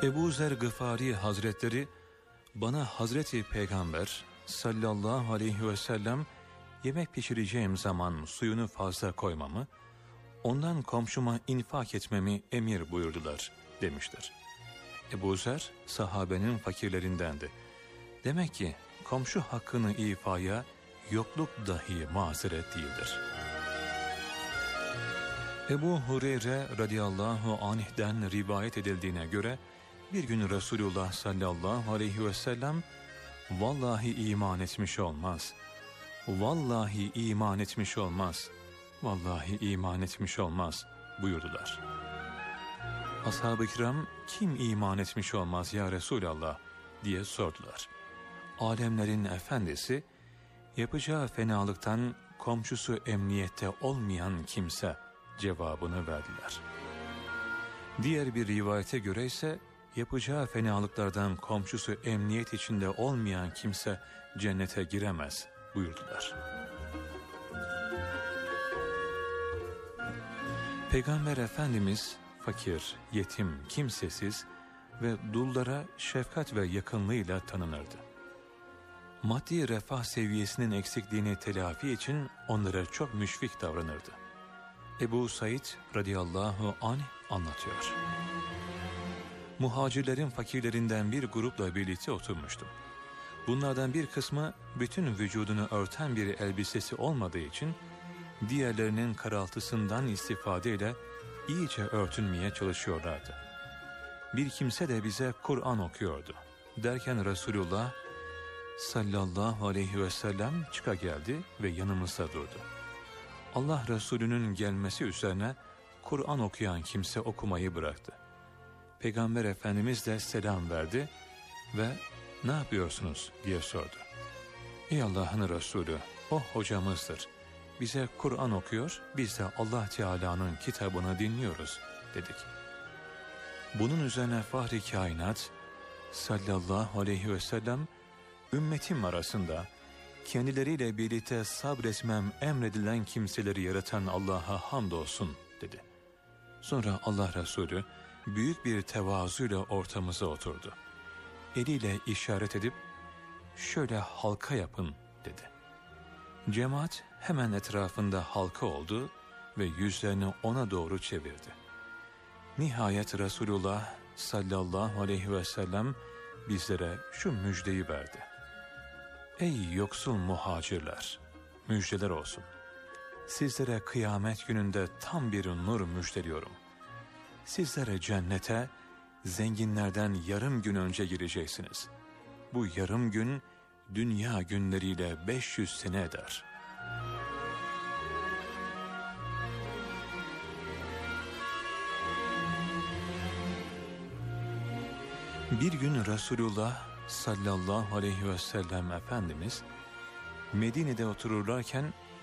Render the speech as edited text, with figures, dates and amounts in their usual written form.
Ebu Zer Gıfari Hazretleri bana Hazreti Peygamber sallallahu aleyhi ve sellem yemek pişireceğim zaman suyunu fazla koymamı, ondan komşuma infak etmemi emir buyurdular demiştir. Ebu Zer sahabenin fakirlerindendi. Demek ki komşu hakkını ifaya yokluk dahi mazeret değildir. Ebu Hureyre radıyallahu anh'den rivayet edildiğine göre bir gün Resulullah sallallahu aleyhi ve sellem vallahi iman etmiş olmaz, vallahi iman etmiş olmaz, vallahi iman etmiş olmaz buyurdular. Ashab-ı kiram kim iman etmiş olmaz ya Resulallah diye sordular. Alemlerin efendisi yapacağı fenalıktan komşusu emniyette olmayan kimse cevabını verdiler. Diğer bir rivayete göre ise yapacağı fenalıklardan komşusu emniyet içinde olmayan kimse cennete giremez buyurdular. Peygamber Efendimiz fakir, yetim, kimsesiz ve dullara şefkat ve yakınlığıyla tanınırdı. Maddi refah seviyesinin eksikliğini telafi için onlara çok müşfik davranırdı. Ebu Said radıyallahu anh anlatıyor. Muhacirlerin fakirlerinden bir grupla birlikte oturmuştum. Bunlardan bir kısmı bütün vücudunu örten bir elbisesi olmadığı için diğerlerinin karaltısından istifadeyle iyice örtünmeye çalışıyorlardı. Bir kimse de bize Kur'an okuyordu. Derken Resulullah sallallahu aleyhi ve sellem çıka geldi ve yanımızda durdu. Allah Resulü'nün gelmesi üzerine Kur'an okuyan kimse okumayı bıraktı. Peygamber Efendimiz de selam verdi ve "Ne yapıyorsunuz?" diye sordu. "Ey Allah'ın Resulü, o hocamızdır. Bize Kur'an okuyor, biz de Allah Teala'nın kitabını dinliyoruz," dedik. Bunun üzerine Fahri Kainat sallallahu aleyhi ve sellem ümmetim arasında kendileriyle birlikte sabretmem emredilen kimseleri yaratan Allah'a hamdolsun dedi. Sonra Allah Resulü büyük bir tevazuyla ortamıza oturdu. Eliyle işaret edip "Şöyle halka yapın," dedi. Cemaat hemen etrafında halka oldu ve yüzlerini ona doğru çevirdi. Nihayet Resulullah sallallahu aleyhi ve sellem bizlere şu müjdeyi verdi. "Ey yoksul muhacirler, müjdeler olsun. Sizlere kıyamet gününde tam bir nur müjdeliyorum. Sizlere cennete zenginlerden yarım gün önce gireceksiniz. Bu yarım gün dünya günleriyle 500 sene eder." Bir gün Resulullah sallallahu aleyhi ve sellem Efendimiz Medine'de otururlarken